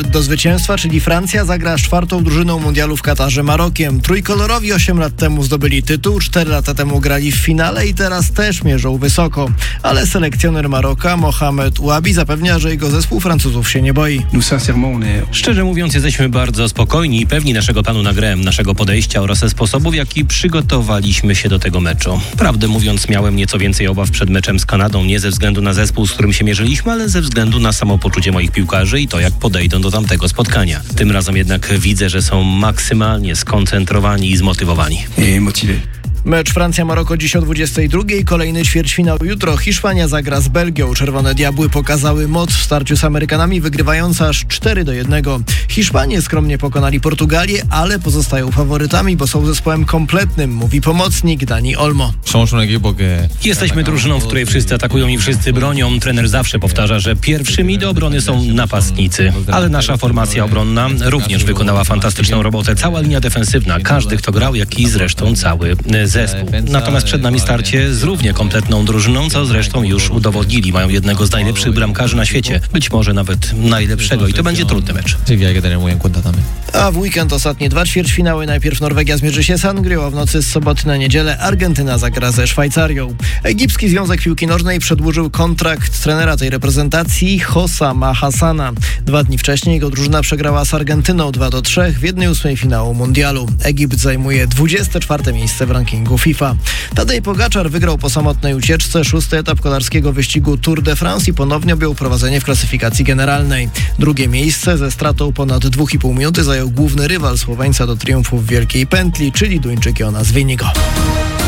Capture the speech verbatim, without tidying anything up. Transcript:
faworyt do zwycięstwa, czyli Francja, zagra z czwartą drużyną mundialu w Katarze, Marokiem. Trójkolorowi osiem lat temu zdobyli tytuł, cztery lata temu grali w finale i teraz też mierzą wysoko. Ale selekcjoner Maroka, Mohamed Ouabi, zapewnia, że jego zespół Francuzów się nie boi. Szczerze mówiąc, jesteśmy bardzo spokojni i pewni naszego planu na grę, naszego podejścia oraz sposobu, w jaki przygotowaliśmy się do tego meczu. Prawdę mówiąc, miałem nieco więcej obaw przed meczem z Kanadą, nie ze względu na zespół, z którym się mierzyliśmy, ale ze względu na samopoczucie moich piłkarzy i to, jak podejdą do tamtego spotkania. Tym razem jednak widzę, że są maksymalnie skoncentrowani i zmotywowani. Mecz Francja-Maroko dziś o dwudziestej drugiej, kolejny ćwierćfinał jutro. Hiszpania zagra z Belgią. Czerwone Diabły pokazały moc w starciu z Amerykanami, wygrywając aż cztery do jednego. Hiszpanie skromnie pokonali Portugalię, ale pozostają faworytami, bo są zespołem kompletnym, mówi pomocnik Dani Olmo. Jesteśmy drużyną, w której wszyscy atakują i wszyscy bronią. Trener zawsze powtarza, że pierwszymi do obrony są napastnicy. Ale nasza formacja obronna również wykonała fantastyczną robotę. Cała linia defensywna, każdy kto grał, jak i zresztą cały zespół. Natomiast przed nami starcie z równie kompletną drużyną, co zresztą już udowodnili. Mają jednego z najlepszych bramkarzy na świecie. Być może nawet najlepszego i to będzie trudny mecz. A w weekend ostatnie dwa ćwierćfinały. Najpierw Norwegia zmierzy się z Anglią, a w nocy z soboty na niedzielę Argentyna zagra ze Szwajcarią. Egipski Związek Piłki Nożnej przedłużył kontrakt trenera tej reprezentacji Hossama Hassana. Dwa dni wcześniej jego drużyna przegrała z Argentyną dwa do trzech w jednej ósmej finału mundialu. Egipt zajmuje dwudzieste czwarte miejsce w rankingu FIFA. Tadej Pogaczar wygrał po samotnej ucieczce szósty etap kolarskiego wyścigu Tour de France i ponownie objął prowadzenie w klasyfikacji generalnej. Drugie miejsce ze stratą ponad dwa i pół minuty zajął główny rywal Słoweńca do triumfu w Wielkiej Pętli, czyli Duńczyk Jonas Vingegaard.